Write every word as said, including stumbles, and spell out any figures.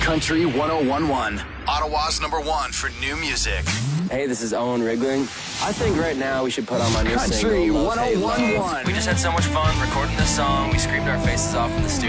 Country one oh one one. Ottawa's number one for new music. Hey, this is Owen Rigling. I think right now we should put on my new Country single, Love, one Hate, oh one Love. one. We just had so much fun recording this song. We screamed our faces off in the studio.